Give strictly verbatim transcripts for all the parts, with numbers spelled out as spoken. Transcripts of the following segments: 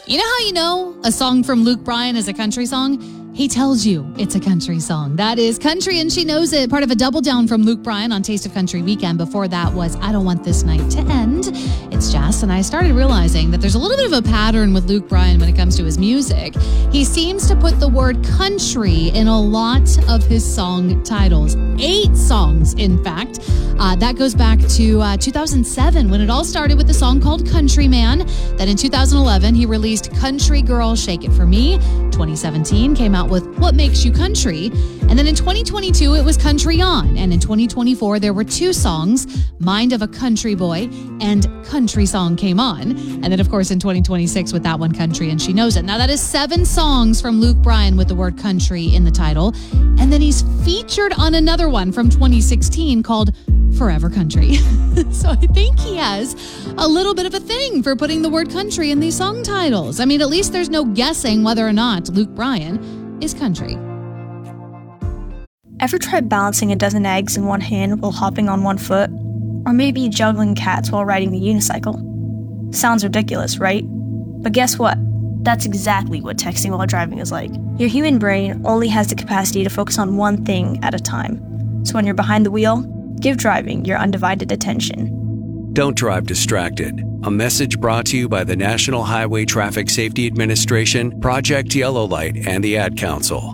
You know how you know a song from Luke Bryan is a country song? He tells you it's a country song. That is Country and She Knows It, part of a double down from Luke Bryan on Taste of Country Weekend. Before that was I Don't Want This Night to End. It's Jess, and I started realizing that there's a little bit of a pattern with Luke Bryan when it comes to his music. He seems to put the word country in a lot of his song titles. Eight songs, in fact. Uh, that goes back to uh, two thousand seven when it all started with a song called Countryman. Then in two thousand eleven, he released Country Girl, Shake It For Me. twenty seventeen came out with What Makes You Country. And then in twenty twenty-two, it was Country On. And in twenty twenty-four, there were two songs, Mind of a Country Boy and Country Song came on. And then, of course, in twenty twenty-six with that one, Country and She Knows It. Now, that is seven songs from Luke Bryan with the word country in the title. And then he's featured on another one from twenty sixteen called Forever Country. So I think he has a little bit of a thing for putting the word country in these song titles. I mean, at least there's no guessing whether or not Luke Bryan is country. Ever tried balancing a dozen eggs in one hand while hopping on one foot? Or maybe juggling cats while riding the unicycle? Sounds ridiculous, right? But guess what? That's exactly what texting while driving is like. Your human brain only has the capacity to focus on one thing at a time. So when you're behind the wheel, give driving your undivided attention. Don't drive distracted. A message brought to you by the National Highway Traffic Safety Administration, Project Yellow Light, and the Ad Council.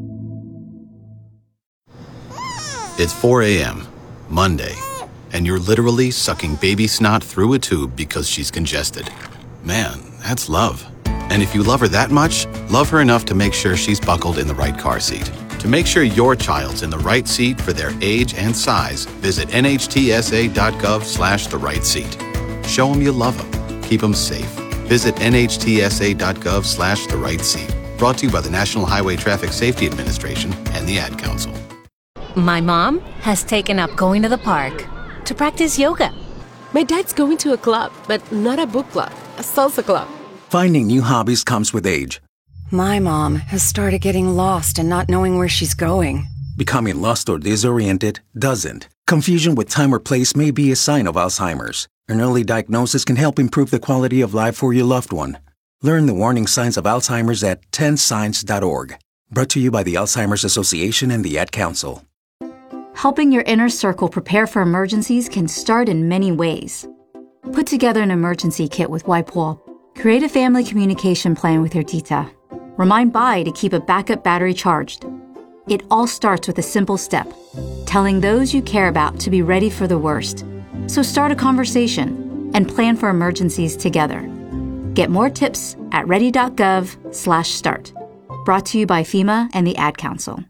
It's four a.m., Monday, and you're literally sucking baby snot through a tube because she's congested. Man, that's love. And if you love her that much, love her enough to make sure she's buckled in the right car seat. To make sure your child's in the right seat for their age and size, visit N H T S A dot gov slash the right seat. Show them you love them. Keep them safe. Visit N H T S A dot gov slash the right seat. Brought to you by the National Highway Traffic Safety Administration and the Ad Council. My mom has taken up going to the park to practice yoga. My dad's going to a club, but not a book club, a salsa club. Finding new hobbies comes with age. My mom has started getting lost and not knowing where she's going. Becoming lost or disoriented doesn't. Confusion with time or place may be a sign of Alzheimer's. An early diagnosis can help improve the quality of life for your loved one. Learn the warning signs of Alzheimer's at ten signs dot org. Brought to you by the Alzheimer's Association and the Ad Council. Helping your inner circle prepare for emergencies can start in many ways. Put together an emergency kit with WipeWall. Create a family communication plan with your tita. Remind Bai to keep a backup battery charged. It all starts with a simple step, telling those you care about to be ready for the worst. So start a conversation and plan for emergencies together. Get more tips at ready dot gov slash start. Brought to you by FEMA and the Ad Council.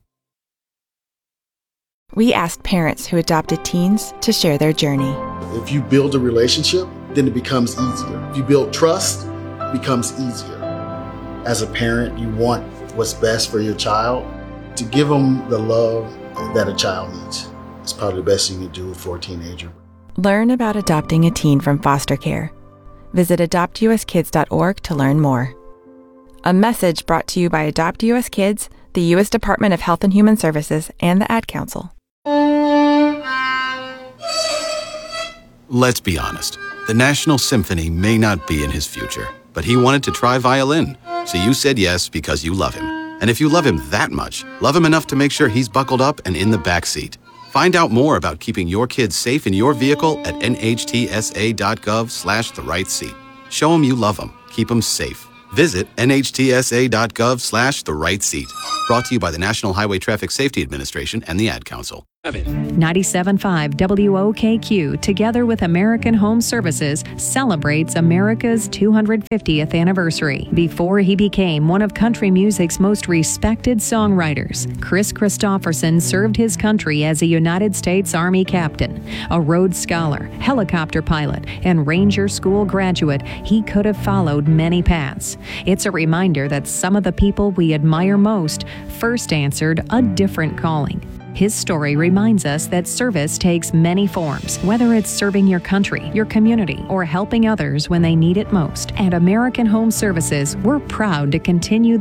We asked parents who adopted teens to share their journey. If you build a relationship, then it becomes easier. If you build trust, it becomes easier. As a parent, you want what's best for your child. To give them the love that a child needs. It's probably the best thing you do for a teenager. Learn about adopting a teen from foster care. Visit adopt U S kids dot org to learn more. A message brought to you by Adopt U S Kids, the U S Department of Health and Human Services, and the Ad Council. Let's be honest. The National Symphony may not be in his future, but he wanted to try violin. So you said yes because you love him. And if you love him that much, love him enough to make sure he's buckled up and in the back seat. Find out more about keeping your kids safe in your vehicle at N H T S A dot gov slash the right seat. Show them you love them. Keep them safe. Visit N H T S A dot gov slash the right seat. Brought to you by the National Highway Traffic Safety Administration and the Ad Council. ninety-seven point five W O K Q, together with American Home Services, celebrates America's two hundred fiftieth anniversary. Before he became one of country music's most respected songwriters, Chris Christopherson served his country as a United States Army captain, a Rhodes Scholar, helicopter pilot, and Ranger School graduate. He could have followed many paths. It's a reminder that some of the people we admire most first answered a different calling. His story reminds us that service takes many forms, whether it's serving your country, your community, or helping others when they need it most. At American Home Services, we're proud to continue